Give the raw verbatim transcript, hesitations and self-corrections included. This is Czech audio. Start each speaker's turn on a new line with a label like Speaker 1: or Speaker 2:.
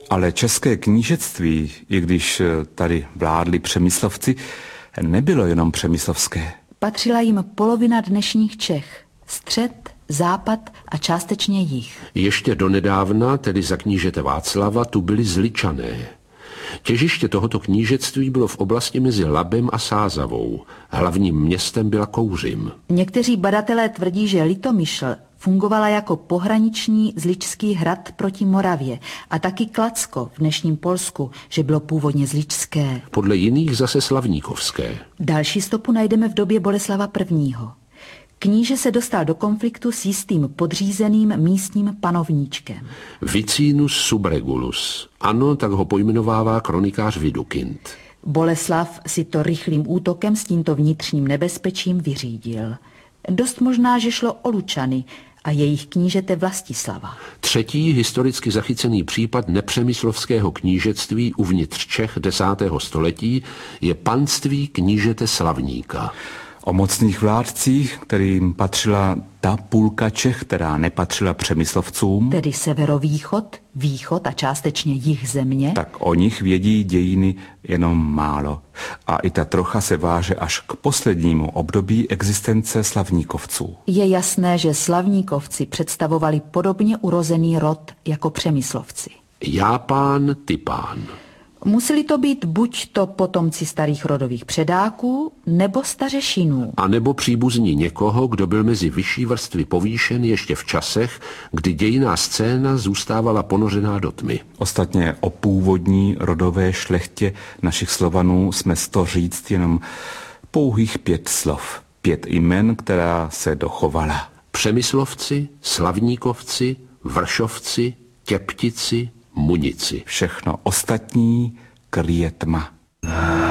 Speaker 1: Ale české knížectví, i když tady vládli Přemyslovci, nebylo jenom přemyslovské.
Speaker 2: Patřila jim polovina dnešních Čech, střed, západ a částečně jih.
Speaker 3: Ještě donedávna, tedy za knížete Václava, tu byli Zličané. Těžiště tohoto knížectví bylo v oblasti mezi Labem a Sázavou. Hlavním městem byla Kouřim.
Speaker 2: Někteří badatelé tvrdí, že Litomyšl fungovala jako pohraniční zličský hrad proti Moravě a taky Klacko v dnešním Polsku, že bylo původně zličské.
Speaker 3: Podle jiných zase slavníkovské.
Speaker 2: Další stopu najdeme v době Boleslava prvního. Kníže se dostal do konfliktu s jistým podřízeným místním panovníčkem.
Speaker 3: Vicínus Subregulus. Ano, tak ho pojmenovává kronikář Vidukind.
Speaker 2: Boleslav si to rychlým útokem s tímto vnitřním nebezpečím vyřídil. Dost možná, že šlo o Lučany a jejich knížete Vlastislava.
Speaker 3: Třetí historicky zachycený případ nepřemyslovského knížectví uvnitř Čech desátého století je panství knížete Slavníka.
Speaker 1: O mocných vládcích, kterým patřila ta půlka Čech, která nepatřila Přemyslovcům.
Speaker 2: Tedy severovýchod, východ a částečně jih země.
Speaker 1: Tak o nich vědí dějiny jenom málo. A i ta trocha se váže až k poslednímu období existence Slavníkovců.
Speaker 2: Je jasné, že Slavníkovci představovali podobně urozený rod jako Přemyslovci.
Speaker 3: Já pán, ty pán.
Speaker 2: Museli to být buď to potomci starých rodových předáků, nebo stařešinů.
Speaker 3: A nebo příbuzní někoho, kdo byl mezi vyšší vrstvy povýšen ještě v časech, kdy dějinná scéna zůstávala ponořená do tmy.
Speaker 1: Ostatně o původní rodové šlechtě našich Slovanů jsme sto říct jenom pouhých pět slov. Pět jmen, která se dochovala.
Speaker 3: Přemyslovci, Slavníkovci, Vršovci, Těptici, Munici.
Speaker 1: Všechno ostatní kryje tma.